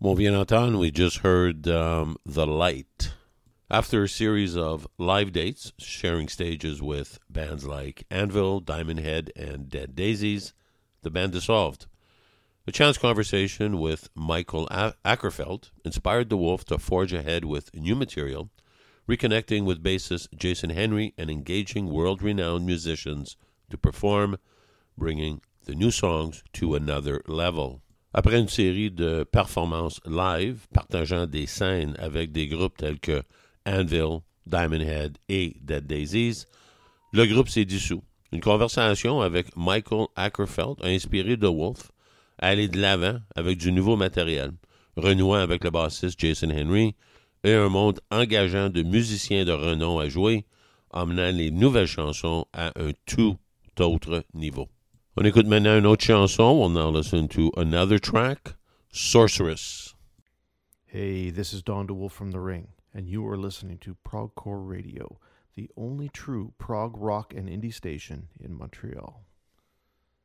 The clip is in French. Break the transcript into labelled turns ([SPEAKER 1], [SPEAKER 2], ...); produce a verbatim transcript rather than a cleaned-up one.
[SPEAKER 1] Well, bien entendre, we just heard um, The Light. After a series of live dates, sharing stages with bands like Anvil, Diamond Head, and Dead Daisies, the band dissolved. A chance conversation with Michael A- Ackerfeld inspired the Wolf to forge ahead with new material, reconnecting with bassist Jason Henry and engaging world-renowned musicians to perform, bringing the new songs to another level. Après une série de performances live partageant des scènes avec des groupes tels que Anvil, Diamond Head et Dead Daisies, le groupe s'est dissous. Une conversation avec Michael Ackerfeld a inspiré The Wolf à aller de l'avant avec du nouveau matériel, renouant avec le bassiste Jason Henry et un monde engageant de musiciens de renom à jouer, emmenant les nouvelles chansons à un tout autre niveau. On écoute maintenant une autre chanson. We'll now listen to another track, Sorceress.
[SPEAKER 2] Hey, this is Don DeWolf from The Ring, and you are listening to Progcore Radio, the only true prog rock and indie station in Montreal.